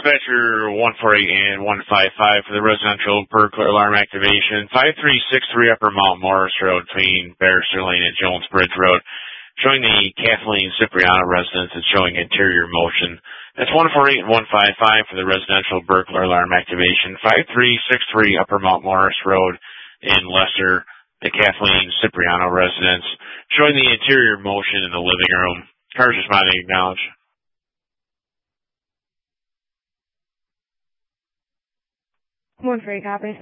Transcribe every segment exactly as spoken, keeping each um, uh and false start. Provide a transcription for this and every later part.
Dispatcher one forty and one fifty-five for the residential burglar alarm activation. five three six three Upper Mount Morris Road between Barrister Lane and Jones Bridge Road. Showing the Kathleen Cipriano residence. It's showing interior motion. That's one forty and one fifty-five for the residential burglar alarm activation. five three six three Upper Mount Morris Road in Leicester, the Kathleen Cipriano residence. Showing the interior motion in the living room. Cars responding, acknowledge. one forty copy.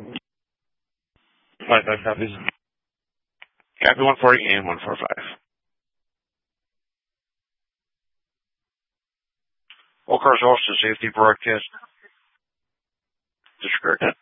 Five five copies. Copy one forty and one forty-five. All cars also safety broadcast. Disregard that.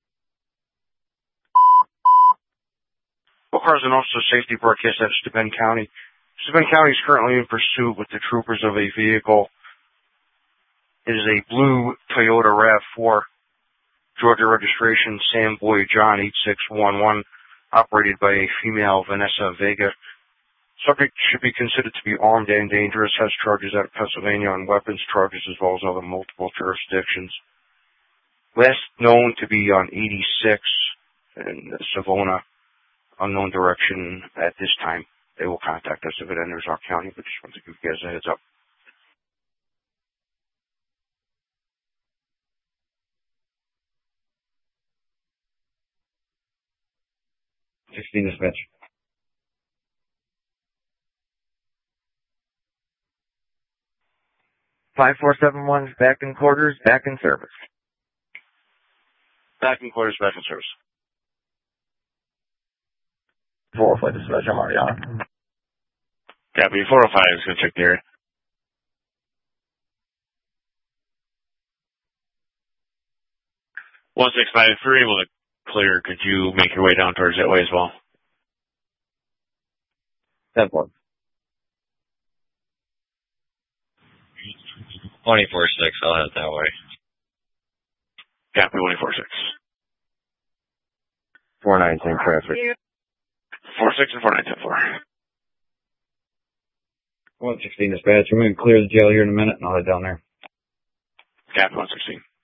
All cars and also safety broadcast at Steuben County. Steuben County is currently in pursuit with the troopers of a vehicle. It is a blue Toyota RAV four. Georgia registration, Sam Boy John eight six one one, operated by a female, Vanessa Vega. Subject should be considered to be armed and dangerous, has charges out of Pennsylvania on weapons charges as well as other multiple jurisdictions. Last known to be on eighty-six in Savona, unknown direction at this time. They will contact us if it enters our county, but just want to give you guys a heads up. sixteen dispatch. five four seven one back in quarters, back in service. Back in quarters, back in service. four oh five dispatch, I'm already on. Copy, four oh five is going to check the area. one six five, if you're able to clear, could you make your way down towards that way as well? ten one. twenty-four six, I'll head that way. Copy, twenty-four six. four nine, same traffic. four six and four nine ten four. one sixteen dispatch, I'm going to clear the jail here in a minute and I'll head down there. Copy, one sixteen.